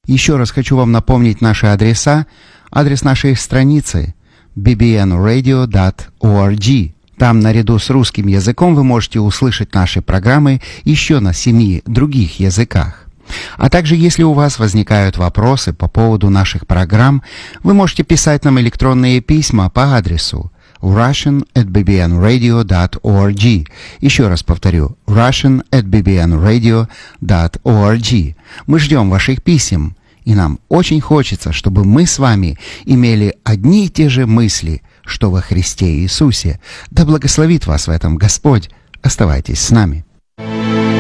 Еще раз хочу вам напомнить наши адреса. Адрес нашей страницы bbnradio.org. Там наряду с русским языком вы можете услышать наши программы еще на 7 других языках. А также, если у вас возникают вопросы по поводу наших программ, вы можете писать нам электронные письма по адресу russian@bbnradio.org. Еще раз повторю, russian@bbnradio.org. Мы ждем ваших писем, и нам очень хочется, чтобы мы с вами имели одни и те же мысли, что во Христе Иисусе. Да благословит вас в этом Господь. Оставайтесь с нами.